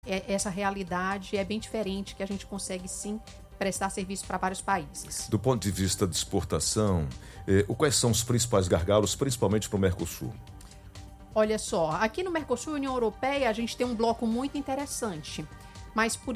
essa realidade é bem diferente, que a gente consegue sim prestar serviço para vários países. Do ponto de vista de exportação, quais são os principais gargalos, principalmente para o Mercosul? Olha só, aqui no Mercosul e União Europeia a gente tem um bloco muito interessante, mas por